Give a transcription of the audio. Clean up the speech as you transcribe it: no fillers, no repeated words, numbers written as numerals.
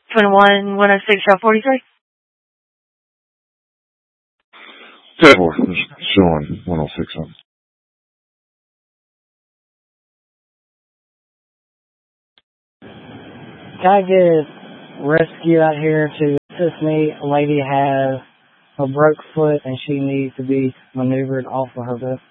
21-106, Shell 43. Table showing 106 on. Can I get rescue out here to assist me? A lady has a broke foot and she needs to be maneuvered off of her bed.